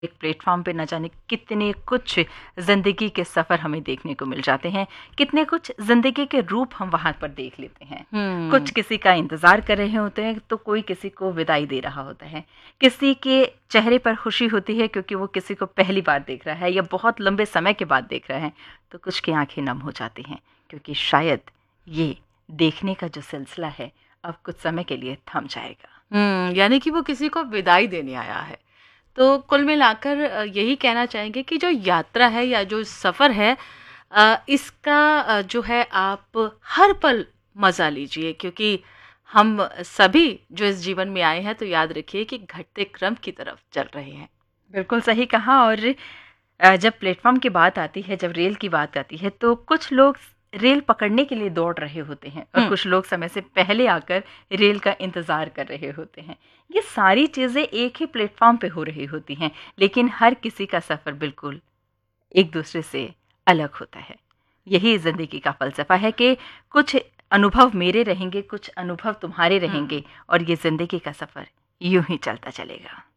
एक प्लेटफॉर्म पे न जाने कितने कुछ ज़िंदगी के सफ़र हमें देखने को मिल जाते हैं, कितने कुछ ज़िंदगी के रूप हम वहाँ पर देख लेते हैं। कुछ किसी का इंतज़ार कर रहे होते हैं तो कोई किसी को विदाई दे रहा होता है, किसी के चेहरे पर खुशी होती है क्योंकि वो किसी को पहली बार देख रहा है या बहुत लंबे समय के बाद देख रहा है, तो कुछ की आंखें नम हो जाती हैं क्योंकि शायद ये देखने का जो सिलसिला है अब कुछ समय के लिए थम जाएगा। यानी कि वो किसी को विदाई देने आया है। तो कुल मिलाकर यही कहना चाहेंगे कि जो यात्रा है या जो सफ़र है, इसका जो है आप हर पल मज़ा लीजिए, क्योंकि हम सभी जो इस जीवन में आए हैं तो याद रखिए कि घटते क्रम की तरफ चल रहे हैं। बिल्कुल सही कहा। और जब प्लेटफॉर्म की बात आती है, जब रेल की बात आती है, तो कुछ लोग रेल पकड़ने के लिए दौड़ रहे होते हैं और कुछ लोग समय से पहले आकर रेल का इंतज़ार कर रहे होते हैं। ये सारी चीज़ें एक ही प्लेटफॉर्म पे हो रही होती हैं, लेकिन हर किसी का सफ़र बिल्कुल एक दूसरे से अलग होता है। यही ज़िंदगी का फ़लसफ़ा है कि कुछ अनुभव मेरे रहेंगे, कुछ अनुभव तुम्हारे रहेंगे और ये ज़िंदगी का सफ़र यूं ही चलता चलेगा।